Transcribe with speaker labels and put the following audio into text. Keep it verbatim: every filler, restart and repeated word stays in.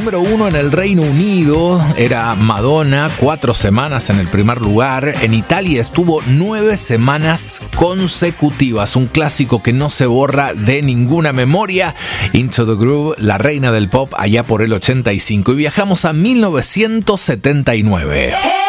Speaker 1: número uno en el Reino Unido era Madonna, cuatro semanas en el primer lugar. En Italia estuvo nueve semanas consecutivas, un clásico que no se borra de ninguna memoria. Into the Groove, la reina del pop allá por el ochenta y cinco. Y viajamos a mil novecientos setenta y nueve.